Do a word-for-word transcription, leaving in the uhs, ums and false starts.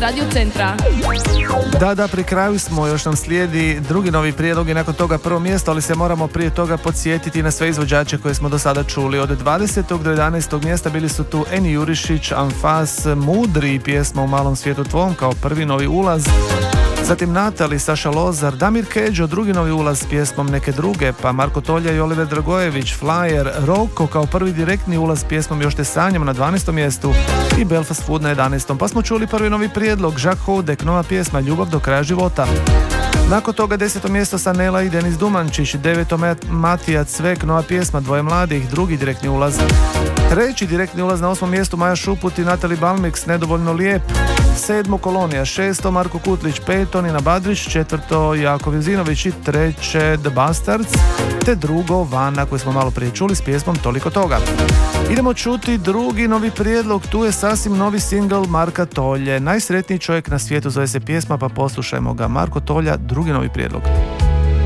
Radio Centra. Da, da, pri kraju smo, još nam slijedi drugi novi prijedlog i nakon toga prvo mjesto, ali se moramo prije toga podsjetiti na sve izvođače koje smo do sada čuli. Od dvadesetog do jedanaestog mjesta bili su tu Eni Jurišić, Anfas, Mudri, pjesma U malom svijetu tvom kao prvi novi ulaz. Zatim Natali, Saša Lozar, Damir Keđo, drugi novi ulaz s pjesmom Neke druge, pa Marko Tolja i Oliver Dragojević, Flyer, Roko kao prvi direktni ulaz s pjesmom Još te sanjam na dvanaestom mjestu i Belfast Food na jedanaestom. Pa smo čuli prvi novi prijedlog, Jacques Hodek, nova pjesma Ljubav do kraja života. Nakon toga deseto mjesto Sanela i Denis Dumančić, deveto Matija Cvek, nova pjesma Dvoje mladih, drugi direktni ulaz. Treći direktni ulaz na osmom mjestu Maja Šuput i Natali Balmix, Nedovoljno lijep. Sedmo Kolonija, šesto Marko Kutlić, peto Nina Badrić, četvrto Jakov Jezinović i treće The Bastards, te drugo Vana koju smo malo prije čuli s pjesmom Toliko toga. Idemo čuti drugi novi prijedlog, tu je sasvim novi singl Marka Tolje. Najsretniji čovjek na svijetu zove se pjesma, pa poslušajmo ga. Marko Tolja, drugi novi prijedlog.